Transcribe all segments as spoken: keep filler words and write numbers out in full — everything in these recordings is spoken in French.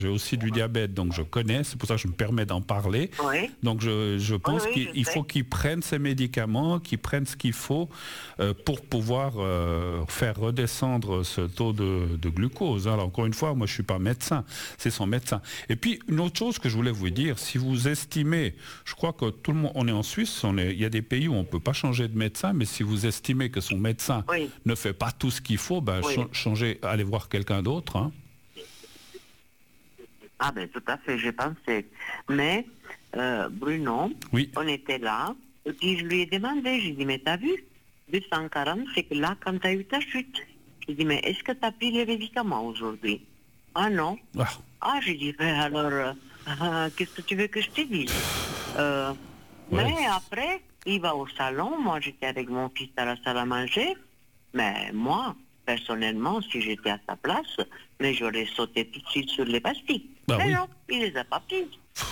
J'ai aussi du diabète, donc je connais, c'est pour ça que je me permets d'en parler. Oui. Donc je, je pense Oui, oui, qu'il je faut sais. qu'ils prennent ces médicaments, qu'ils prennent ce qu'il faut euh, pour pouvoir euh, faire redescendre ce taux de, de glucose. Alors encore une fois, moi je ne suis pas médecin, c'est son médecin. Et puis une autre chose que je voulais vous dire, si vous estimez, je crois que tout le monde, on est en Suisse, on est, il y a des pays où on ne peut pas changer de médecin, mais si vous estimez que son médecin Oui. ne fait pas tout ce qu'il faut, ben, Oui. ch- changez, allez voir quelqu'un d'autre. Hein. Ah ben tout à fait, j'ai pensé. Mais euh, Bruno, Oui. on était là, et puis je lui ai demandé, j'ai dit, mais t'as vu, deux cent quarante, c'est que là, quand t'as eu ta chute. J'ai dit, mais est-ce que t'as pris les médicaments aujourd'hui? Ah non. Ah. Ah, j'ai dit, ben alors, euh, euh, qu'est-ce que tu veux que je te dise? Euh, Ouais. Mais après, il va au salon, moi j'étais avec mon fils à la salle à manger, mais moi, personnellement, si j'étais à sa place, mais j'aurais sauté tout de suite sur les pastilles. Bah mais oui. non, il les a pas prises.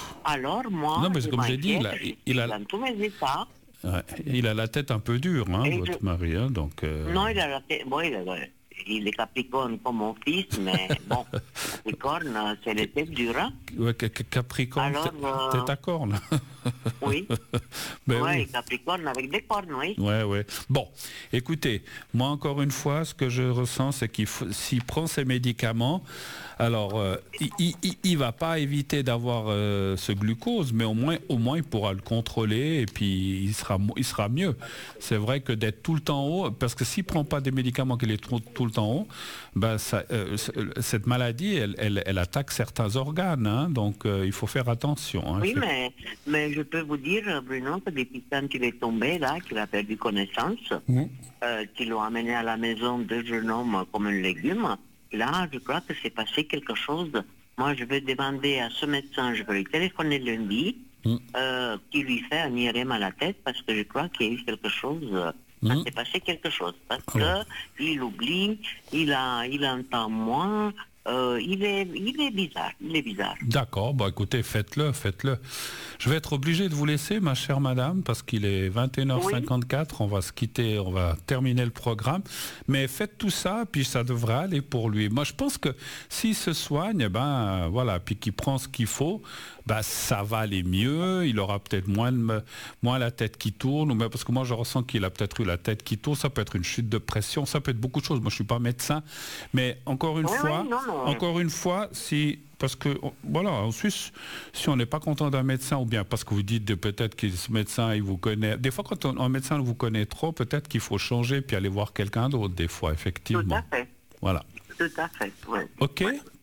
Alors moi, Non, mais c'est je comme j'ai dit, il a- m'inquiète, je il suis a- dans tous mes états. Ouais, il a la tête un peu dure, hein, Et votre je- mari, hein, donc... euh, Non, il a la tête, bon, il, a- il est capricorne comme mon fils, mais bon, capricorne, euh, c'est les têtes dures, hein. ouais, Ca- Ca- Capricorne, Alors, t'es- euh, t'es à cornes. Oui. Ben ouais, oui. capricorne avec des cornes, oui. Ouais, ouais. Bon, écoutez, moi encore une fois, ce que je ressens, c'est qu'il faut, s'il prend ses médicaments, alors euh, il, il, il va pas éviter d'avoir euh, ce glucose, mais au moins, au moins il pourra le contrôler et puis il sera, mo- il sera mieux. C'est vrai que d'être tout le temps haut, parce que s'il prend pas des médicaments qu'il est trop- tout le temps haut, ben ça, euh, c- cette maladie, elle, elle, elle attaque certains organes, hein, donc euh, il faut faire attention. Hein, Oui, Fait- mais, mais je peux vous dire, Bruno, que depuis quand il est tombé, là, qu'il a perdu connaissance, Mhm. euh, qu'ils l'ont amené à la maison de jeune homme comme un légume, là, je crois que c'est passé quelque chose. Moi, je vais demander à ce médecin, je vais lui téléphoner lundi, Mm. euh, qui lui fait un I R M à la tête, parce que je crois qu'il y a eu quelque chose, euh, ça Mm. s'est passé quelque chose, parce Alors. que il oublie, il, a, il entend moins, euh, il, est, il est bizarre, il est bizarre. D'accord, bah écoutez, faites-le, faites-le. Je vais être obligé de vous laisser, ma chère madame, parce qu'il est vingt et une heures cinquante-quatre, on va se quitter, on va terminer le programme. Mais faites tout ça, puis ça devrait aller pour lui. Moi, je pense que s'il se soigne, eh ben voilà, puis qu'il prend ce qu'il faut, ben, ça va aller mieux, il aura peut-être moins, de, moins la tête qui tourne, ou même- parce que moi je ressens qu'il a peut-être eu la tête qui tourne, ça peut être une chute de pression, ça peut être beaucoup de choses. Moi je suis pas médecin, mais encore une Oui, fois, oui, non, non. encore une fois, si parce que on- voilà, en Suisse, si on n'est pas content d'un médecin, ou bien parce que vous dites de- peut-être que ce médecin il vous connaît, des fois quand on- un médecin vous connaît trop, peut-être qu'il faut changer puis aller voir quelqu'un d'autre des fois, Tout effectivement. à fait, Voilà. tout à fait, oui. Ok.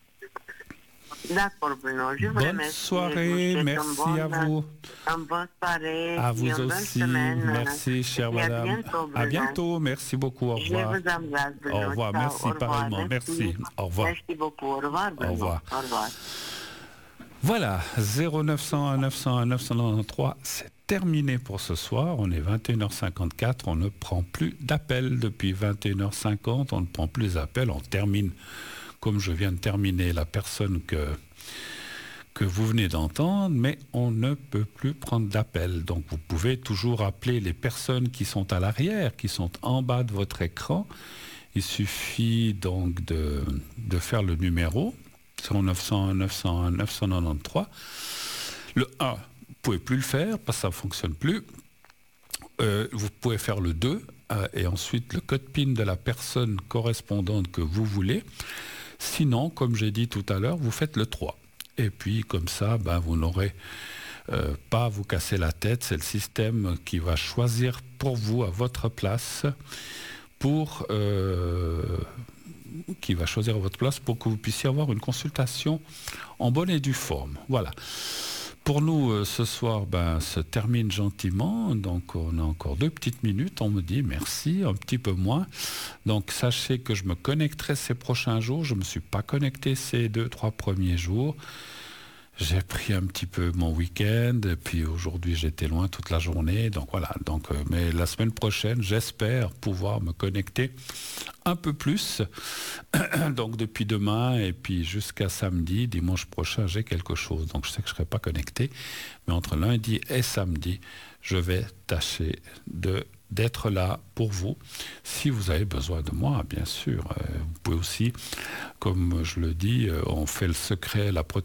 D'accord, Bruno, je vous Bonne remercie. soirée, Je vous souhaite merci un bon- à vous. Un bonne soirée. À et vous une bonne aussi. semaine. Merci, chère Et à madame. bientôt, Bruno. À bientôt. Merci beaucoup. Au Je revoir. vous embrasse, Bruno. Au revoir. Ciao, Merci, au revoir, pareillement. Merci. Au revoir. Merci beaucoup. Au revoir, Bruno. Au revoir. Au revoir. Voilà, zéro neuf cent un neuf cent un neuf cent quatre-vingt-treize, c'est terminé pour ce soir. On est vingt et une heures cinquante-quatre, on ne prend plus d'appels depuis vingt et une heures cinquante, on ne prend plus d'appels, on termine comme je viens de terminer la personne que, que vous venez d'entendre, mais on ne peut plus prendre d'appels. Donc vous pouvez toujours appeler les personnes qui sont à l'arrière, qui sont en bas de votre écran. Il suffit donc de, de faire le numéro zéro neuf cent un neuf cent un neuf cent quatre-vingt-treize. Le un, vous ne pouvez plus le faire parce que ça ne fonctionne plus. Euh, vous pouvez faire le deux euh, et ensuite le code PIN de la personne correspondante que vous voulez. Sinon, comme j'ai dit tout à l'heure, vous faites le trois. Et puis comme ça, ben, vous n'aurez euh, pas à vous casser la tête. C'est le système qui va choisir pour vous à votre place pour... Euh, qui va choisir votre place pour que vous puissiez avoir une consultation en bonne et due forme. Voilà. Pour nous, euh, ce soir, ben, se termine gentiment. Donc, on a encore deux petites minutes. On me dit merci, un petit peu moins. Donc, sachez que je me connecterai ces prochains jours. Je ne me suis pas connecté ces deux, trois premiers jours. J'ai pris un petit peu mon week-end. Et puis, aujourd'hui, j'étais loin toute la journée. Donc, voilà. Donc, euh, mais la semaine prochaine, j'espère pouvoir me connecter un peu plus. Donc depuis demain et puis jusqu'à samedi, dimanche prochain, j'ai quelque chose. Donc je sais que je ne serai pas connecté. Mais entre lundi et samedi, je vais tâcher de d'être là pour vous. Si vous avez besoin de moi, bien sûr, euh, vous pouvez aussi, comme je le dis, euh, on fait le secret, la protection